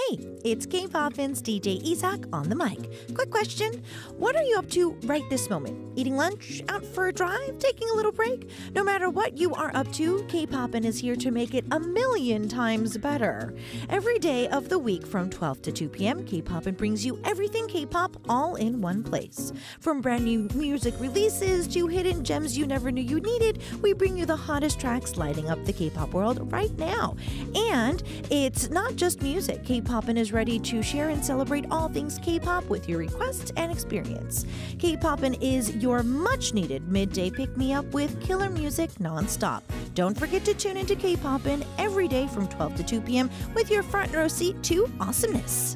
Hey, it's K-Poppin's DJ Isak on the mic. Quick question. What are you up to right this moment? Eating lunch? Out for a drive? Taking a little break? No matter what you are up to, K-Poppin is here to make it a million times better. Every day of the week from 12 to 2 p.m., K-Poppin brings you everything K-pop all in one place. From brand new music releases to hidden gems you never knew you needed, we bring you the hottest tracks lighting up the K-pop world right now. And it's not just music. K-Poppin is ready to share and celebrate all things K-pop with your requests and experience. K-Poppin is your much-needed midday pick-me-up with killer music non-stop. Don't forget to tune into K-Poppin every day from 12 to 2 p.m. with your front row seat to awesomeness.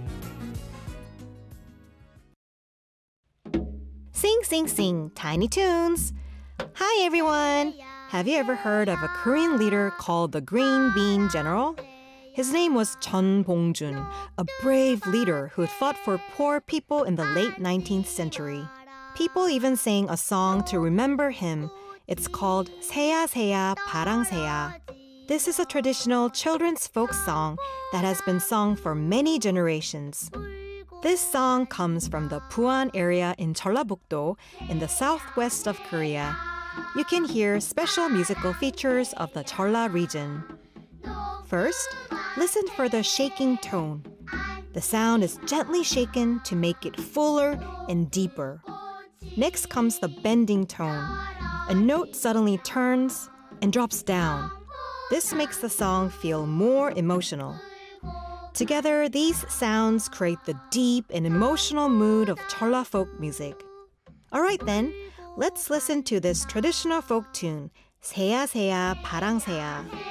Sing, sing, sing, Tiny Toons. Hi, everyone. Have you ever heard of a Korean leader called the Green Bean General? His name was Chun Bong-jun, a brave leader who had fought for poor people in the late 19th century. People even sang a song to remember him. It's called 새야 새야 파랑새야. This is a traditional children's folk song that has been sung for many generations. This song comes from the Busan area in Jeollabuk-do in the southwest of Korea. You can hear special musical features of the Jeolla region. First, listen for the shaking tone. The sound is gently shaken to make it fuller and deeper. Next comes the bending tone. A note suddenly turns and drops down. This makes the song feel more emotional. Together, these sounds create the deep and emotional mood of Jeolla folk music. All right then, let's listen to this traditional folk tune, 새야 새야 파랑새야.